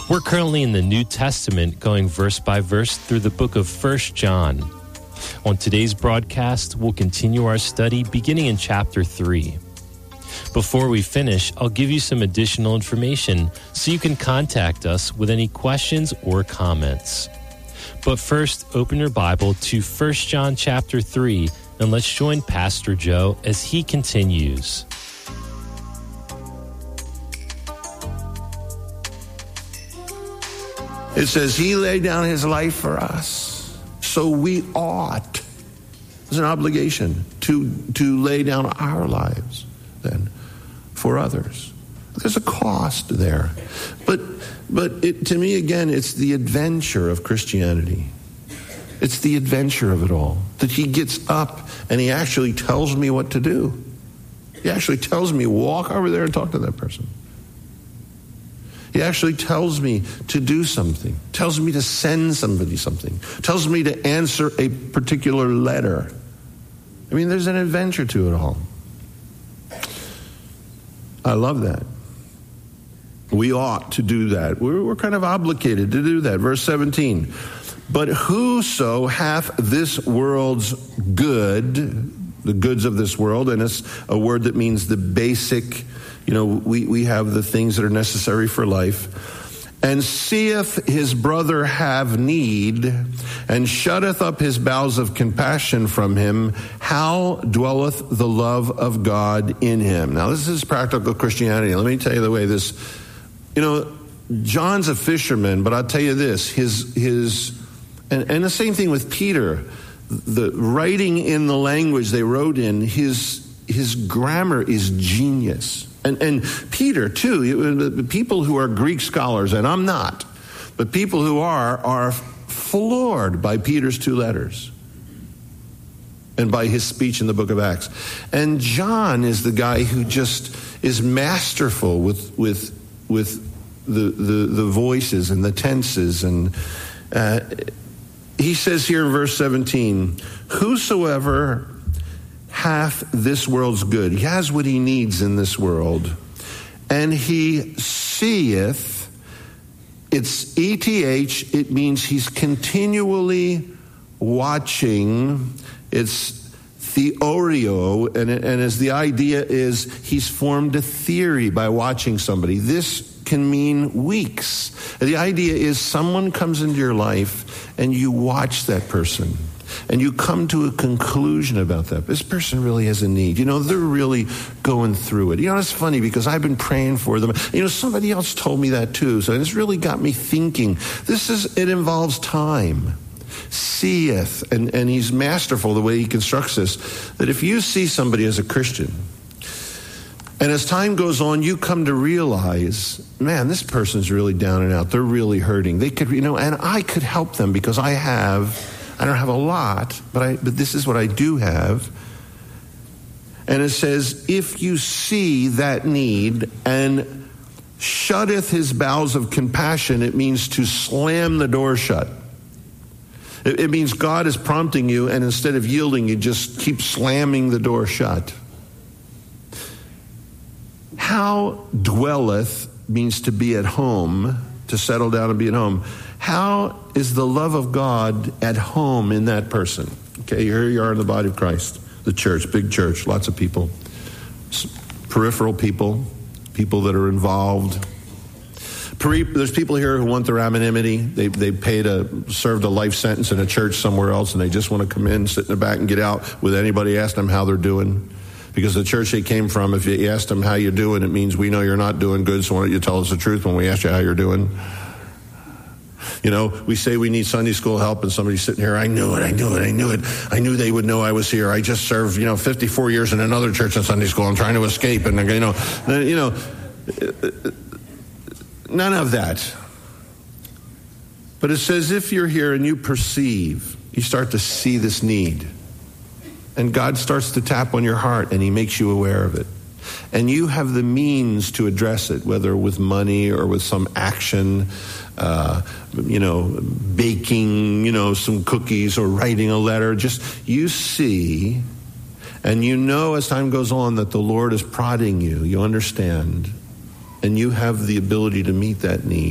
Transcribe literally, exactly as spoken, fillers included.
We're currently in the New Testament, going verse by verse through the book of First John. On today's broadcast, we'll continue our study beginning in chapter three. Before we finish, I'll give you some additional information so you can contact us with any questions or comments. But first, open your Bible to First John chapter three, and let's join Pastor Joe as he continues. It says, he laid down his life for us, so we ought, it's an obligation, to, to lay down our lives then for others. There's a cost there. But but it, to me, again, it's the adventure of Christianity. It's the adventure of it all. That he gets up and he actually tells me what to do. He actually tells me, walk over there and talk to that person. He actually tells me to do something, tells me to send somebody something, tells me to answer a particular letter. I mean, there's an adventure to it all. I love that. We ought to do that. We're, we're kind of obligated to do that. Verse seventeen. But whoso hath this world's good, the goods of this world, and it's a word that means the basic, you know, we, we have the things that are necessary for life, and seeth his brother have need, and shutteth up his bowels of compassion from him, how dwelleth the love of God in him? Now, this is practical Christianity. Let me tell you the way this, you know, John's a fisherman, but I'll tell you this, his, his, and, and the same thing with Peter, the writing in the language they wrote in, his, his grammar is genius. And, and Peter, too, people who are Greek scholars, and I'm not, but people who are, are floored by Peter's two letters and by his speech in the book of Acts. And John is the guy who just is masterful with with with the the, the voices and the tenses. And uh, he says here in verse seventeen, whosoever hath this world's good. He has what he needs in this world. And he seeth, it's E T H, it means he's continually watching. It's theorio, and, and as the idea is he's formed a theory by watching somebody. This can mean weeks. The idea is someone comes into your life and you watch that person. And you come to a conclusion about that. This person really has a need. You know, they're really going through it. You know, it's funny because I've been praying for them. You know, somebody else told me that too. So it's really got me thinking. This is, it involves time. Seeth, and, and he's masterful the way he constructs this, that if you see somebody as a Christian, and as time goes on, you come to realize, man, this person's really down and out. They're really hurting. They could, you know, and I could help them because I have... I don't have a lot, but I but this is what I do have. And it says, if you see that need and shutteth his bowels of compassion, it means to slam the door shut. It, it means God is prompting you, and instead of yielding, you just keep slamming the door shut. How dwelleth means to be at home, to settle down and be at home. How is the love of God at home in that person? Okay, here you are in the body of Christ, the church, big church, lots of people, peripheral people, people that are involved. There's people here who want their anonymity. They they paid a served a life sentence in a church somewhere else, and they just want to come in, sit in the back, and get out with anybody asking them how they're doing. Because the church they came from, if you ask them how you're doing, it means we know you're not doing good, so why don't you tell us the truth when we ask you how you're doing? You know, we say we need Sunday school help, and somebody's sitting here, I knew it, I knew it, I knew it. I knew they would know I was here. I just served, you know, fifty-four years in another church in Sunday school. I'm trying to escape, and, you know, you know, none of that. But it says if you're here and you perceive, you start to see this need, and God starts to tap on your heart, and he makes you aware of it. And you have the means to address it, whether with money or with some action, uh, you know, baking, you know, some cookies or writing a letter. Just, you see, and you know as time goes on that the Lord is prodding you. You understand, and you have the ability to meet that need.